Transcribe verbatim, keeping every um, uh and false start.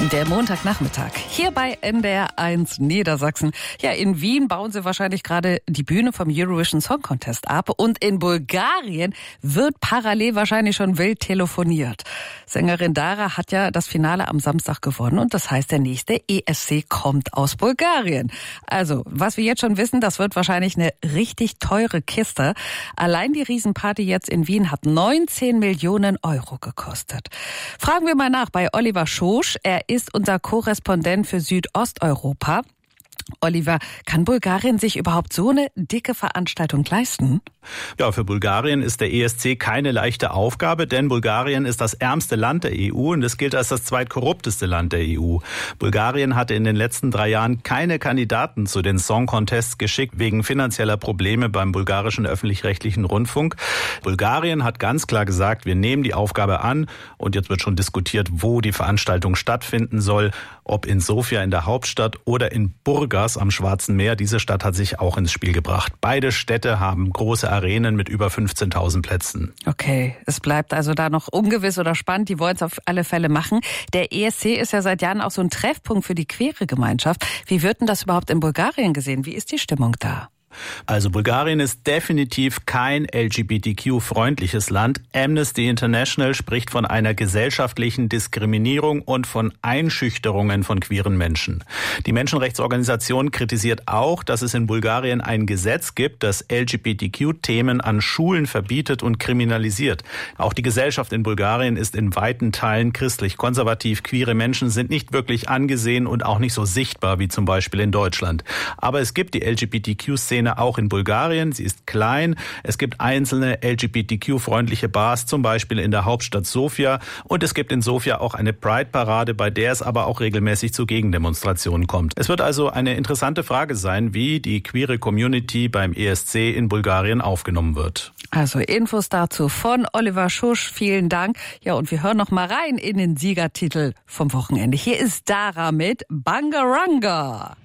Der Montagnachmittag hier bei N D R eins Niedersachsen. Ja, in Wien bauen sie wahrscheinlich gerade die Bühne vom Eurovision Song Contest ab und in Bulgarien wird parallel wahrscheinlich schon wild telefoniert. Sängerin Dara hat ja das Finale am Samstag gewonnen und das heißt, der nächste E S C kommt aus Bulgarien. Also, was wir jetzt schon wissen, das wird wahrscheinlich eine richtig teure Kiste. Allein die Riesenparty jetzt in Wien hat neunzehn Millionen Euro gekostet. Fragen wir mal nach bei Oliver Schosch. Er ist unser Korrespondent für Südosteuropa. Oliver, kann Bulgarien sich überhaupt so eine dicke Veranstaltung leisten? Ja, für Bulgarien ist der E S C keine leichte Aufgabe, denn Bulgarien ist das ärmste Land der E U und es gilt als das zweitkorrupteste Land der E U. Bulgarien hatte in den letzten drei Jahren keine Kandidaten zu den Song Contests geschickt, wegen finanzieller Probleme beim bulgarischen öffentlich-rechtlichen Rundfunk. Bulgarien hat ganz klar gesagt, wir nehmen die Aufgabe an und jetzt wird schon diskutiert, wo die Veranstaltung stattfinden soll, ob in Sofia in der Hauptstadt oder in Burgas am Schwarzen Meer. Diese Stadt hat sich auch ins Spiel gebracht. Beide Städte haben große Arenen mit über fünfzehntausend Plätzen. Okay, es bleibt also da noch ungewiss oder spannend. Die wollen es auf alle Fälle machen. Der E S C ist ja seit Jahren auch so ein Treffpunkt für die queere Gemeinschaft. Wie wird denn das überhaupt in Bulgarien gesehen? Wie ist die Stimmung da? Also Bulgarien ist definitiv kein L G B T Q-freundliches Land. Amnesty International spricht von einer gesellschaftlichen Diskriminierung und von Einschüchterungen von queeren Menschen. Die Menschenrechtsorganisation kritisiert auch, dass es in Bulgarien ein Gesetz gibt, das L G B T Q-Themen an Schulen verbietet und kriminalisiert. Auch die Gesellschaft in Bulgarien ist in weiten Teilen christlich-konservativ. Queere Menschen sind nicht wirklich angesehen und auch nicht so sichtbar wie zum Beispiel in Deutschland. Aber es gibt die L G B T Q-Szene auch in Bulgarien. Sie ist klein. Es gibt einzelne L G B T Q-freundliche Bars, zum Beispiel in der Hauptstadt Sofia. Und es gibt in Sofia auch eine Pride-Parade, bei der es aber auch regelmäßig zu Gegendemonstrationen kommt. Es wird also eine interessante Frage sein, wie die queere Community beim E S C in Bulgarien aufgenommen wird. Also Infos dazu von Oliver Schosch. Vielen Dank. Ja, und wir hören noch mal rein in den Siegertitel vom Wochenende. Hier ist Dara mit Bangaranga.